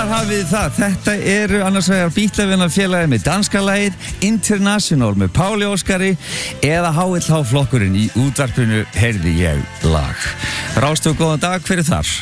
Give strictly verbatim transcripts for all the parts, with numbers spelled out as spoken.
Þar hafið það, þetta eru annars vegar Bítlavinafélagið með danska lagið International með Páli Óskari eða H L H-flokkurinn í útvarpinu heyrði ég lag. Rástu, góðan dag, hver er þar?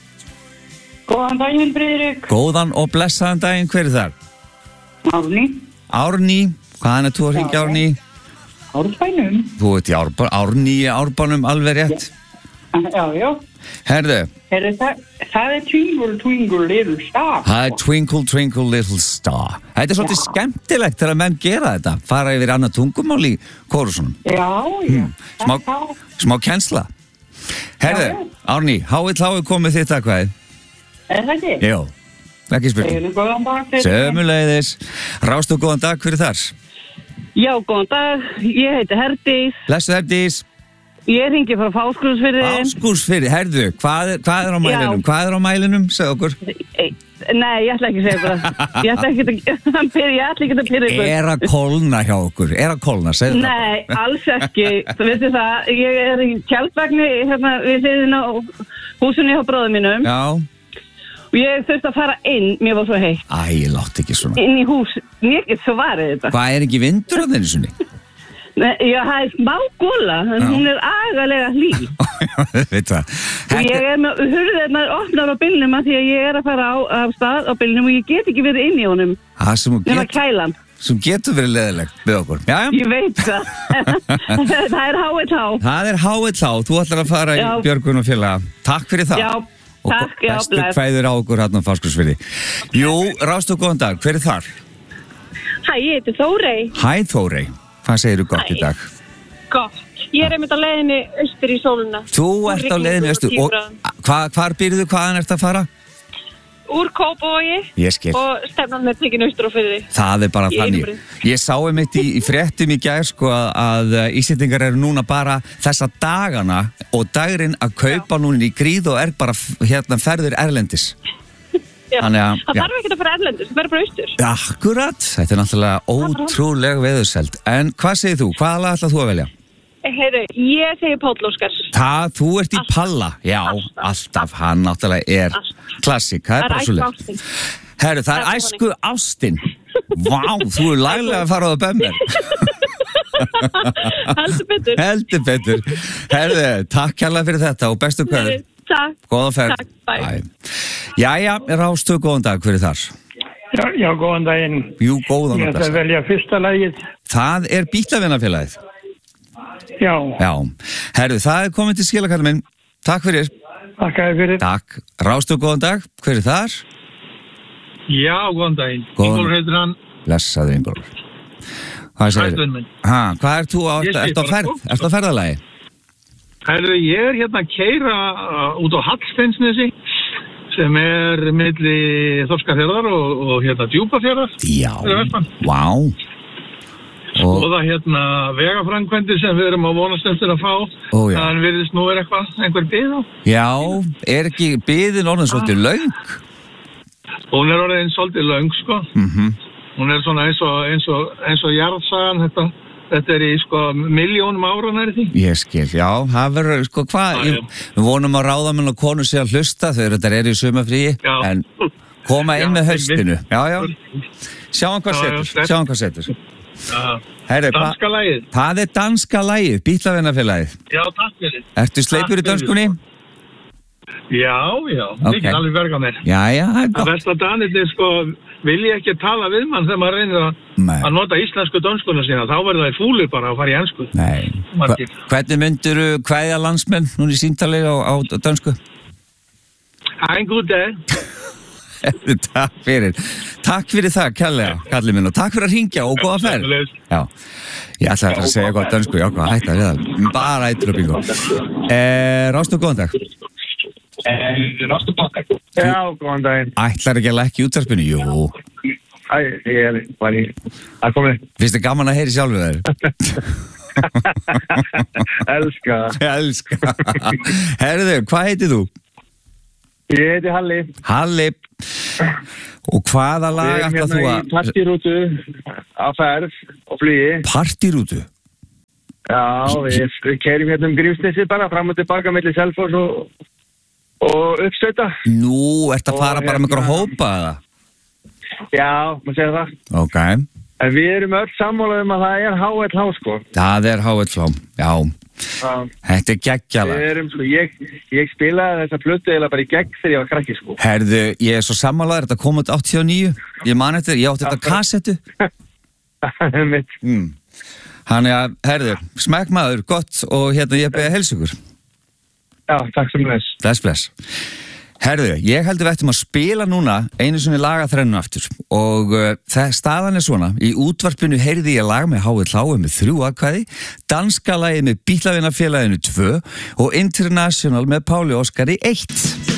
Góðan daginn, Friðrik. Góðan og blessaðan daginn, hver er þar? Árný. Árný, hvaðan er þú að hringja, Árný? Árbænum. Þú ert í Árba, Árný í Árbænum, alveg rétt. Já, já. Herðu. Herðu, það, það er Twinkle, Twinkle, Little Star. Það er Twinkle, Twinkle, Little Star. Þetta er svolítið skemmtilegt þegar menn gera þetta. Fara yfir annað tungumál í kórusunum. Já, já. Hmm. Smá, smá kennsla. Herðu, Árný, H L H er komið þitt að hvað? Er það ekki? Jó, ekki spurning. Góðan dag. Sömuleiðis. Rástu, góðan dag, hver er þar? Já, góðan dag. Ég heiti Herdís. Blessu Herdís. Ég hringi frá Fáskrúðsfirði. Fáskrúðsfirði, herðu, hvað er, hvað er á mælinum? Já. Hvað er á mælinum, segð okkur? Nei, ég ætla ekki að segja það. Ég ætla ekki að pyrra, ég ætla ekki að pyrra ykkur. Er að kólna hjá okkur? Er að kólna, segð það? Nei, alls ekki. Þú veistu það, ég er í tjaldvagni hérna við hliðina á húsinu hjá bróðum mínum. Já. Og ég þurfti að fara inn, mér var svo heitt. Æ, ég látt ekki svona. Inn í hús, mér get svo varðið þetta. Hvað, er ekki vindur á þenni sunni? Nei, já, það er smá góla, en hún er agalega hlý. Veit það. Og ég er með hurðirnar opnar á bílnum að því að ég er að fara á, á stað á bílnum og ég get ekki verið inn í honum. Það sem þú Nefna kælan. Sem getur verið leðilegt við okkur. Já, já. Ég veit það. Það er H L H. Það er H L H. Þú ætlar að fara já. Í Björgun og félaga. Takk fyrir það. Já, takk. Og bestu kvæður á okkur hérna á Fáskrúðsfirði. Jú, Rástu, góðan dag. Hver er þar? Hæ, ég heiti Þórey. Hæ, Þórey. Hvað segir þú gott Hæ. Í dag? Gott. Ég er einmitt á leiðinni austur í sóluna. Þú ert á leiðinni austur. Og hva, hvar byrjuðu, hvaðan ert að fara? Úr Kópavogi. Ég skil. Og stefnan er tekin austur á Firði. Það er bara þannig. Ég sá einmitt í, í fréttum í gær sko að, að Íslendingar eru núna bara þessa dagana og dagurinn að kaupa já. Núna í gríð og er bara hérna ferður erlendis. Já, að, það þarf ekki að fara erlendur, það verður bara austur. Akkurat, þetta er náttúrulega ótrúlega veðursæld. En hvað segir þú? Hvaða lag ætlað þú að velja? Heyru, ég segi Páll Óskar. Það, þú ert í alltaf. Palla. Já, alltaf, alltaf. Hann náttúrulega er klassík. Það er bara svo leið. Herru, það er æsku ástin. Vá, þú er laglega að fara á það bömmir. Heldur betur. Heldur betur. Herru, takk kærlega fyrir þetta og bestu kveður. Takk. Góða ferð. Takk, bæ. Jæja, Rástu, góðan dag, hver er þar? Já, já, góðan daginn. Jú, góðan og blessa. Ég ætla að velja fyrsta lagið. Það er Bítlavinafélagið. Já. Já. Herru, það er komið til skila, kallinn minn. Takk fyrir. Takk fyrir. Takk. Rástu, góðan dag, hver er þar? Já, góðan daginn. Góðan. Ingólfur heitir hann. Blessaður, Ingólfur. Hvað segir þið? Ha, hvað er þú á, ertu á ferð? Ertu á ferðalagi? Herru, ég er hérna að keyra uh, út á Hallsteinsnesi sem er milli Þorskafjarðar og, og hérna Djúpafjarðar. Já, vá. Og það er hérna vegaframkvæmdir sem við erum að vonast eftir að fá. Ó, já. Þannig virðist nú er eitthvað, einhver bið á. Já, er ekki biðin orðin svolítið löng? Hún er orðin svolítið löng, sko. Mhm. Hún er svona eins og, eins og, eins og jarðsagan þetta. Þetta er í sko miljónum ára næri því. Ég skil, já, það verður sko hvað, við vonum að ráðamenn og konur sé að hlusta þegar þetta er í sumafríi, en koma inn já, með haustinu. Já, já, sjáum hvað setur, sjáum hvað setur. Heyri, danska lagið. Það er danska lagið, Bítlavinafélagið. Já, takk fyrir. Ertu sleipur í dönskunni? Já, já, okay. Ekki alveg verga mér. Já, já, það er gott. Það versta danið er sko, vil ég ekki tala við mann þegar maður reynir að, að nota íslensku dönskuna sína, þá verður það fúlir bara að fara í ensku. Nei, Hva, hvernig myndirðu kveðja landsmenn núna í símtali á, á dönsku? En god dag. Takk fyrir. Takk fyrir það, kærlega, kallið minn, og takk fyrir að hringja og góða ferð. Já, ég ætla að segja eitthvað dönsku, já, hvað, hætta við það. Bara eittur og bingo. Eh, Rástu, góðan dag. Rástu, góðan dag. Já, góðan daginn. Ætlar ekki að leggja í útvarpinu? Jú. Æ, ég er bara í að koma. Finnst þið gaman að heyri sjálfu þér? Elska. Elska. Herðu, hvað heitir þú? Ég heiti Halli. Halli. Og hvaða lag ætlar þú að... Við erum hérna í partírútu á ferð og flugi. Partírútu? Já, við, við keyrum hérna um Grímsnesi bara fram og tilbaka milli Selfoss og og uppsveita. Nú, ert að fara og, bara með einhverja hópa eða? Já, maður segir það. Ok. En við erum öll sammála um að það er H L H, sko. Það er H L H, já. Já. Þetta er geggjala. Við erum, sko, ég, ég spilaði þessa plötu eða bara í gegn þegar ég var krakki, sko. Herðu, ég er svo sammálaður, þetta kom út áttatíu og níu. Ég man eftir, ég átti þetta kassettu. Það er mitt. Mm. Þannig að, herðu, smekk maður, gott og hérna ég beði heilsa ykkur. Já, takk sem bless. Bless, bless. Herðu, ég heldur við ættum að spila núna einu svona lagaþrennu aftur og uh, það staðan er svona, í útvarpinu heyrði ég lag með H L H með þrjú atkvæði, danska lagið með Bítlavinafélaginu tvö og International með Páli Óskari eitt.